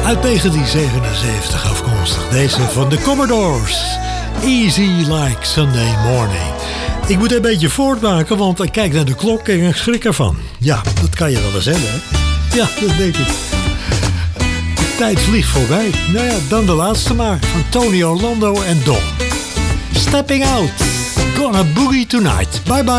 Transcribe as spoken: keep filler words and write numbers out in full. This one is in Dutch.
Uit negentien zevenenzeventig afkomstig. Deze van de Commodores. Easy like Sunday morning. Ik moet een beetje voortmaken, want ik kijk naar de klok en ik schrik ervan. Ja, dat kan je wel eens hebben, hè? Ja, dat denk ik. De tijd vliegt voorbij. Nou ja, dan de laatste maar. Van Tony Orlando en Don. Stepping out. Gonna boogie tonight. Bye bye.